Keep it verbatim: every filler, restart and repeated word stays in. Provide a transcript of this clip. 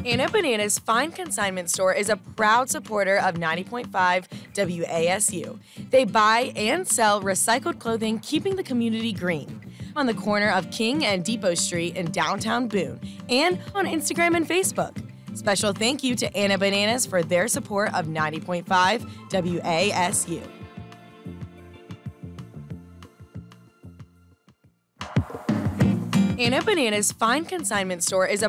Anna Banana's Fine Consignment Store is a proud supporter of ninety point five W A S U. They buy and sell recycled clothing, keeping the community green. On the corner of King and Depot Street in downtown Boone, and on Instagram and Facebook. Special thank you to Anna Bananas for their support of ninety point five W A S U. Anna Banana's Fine Consignment Store is a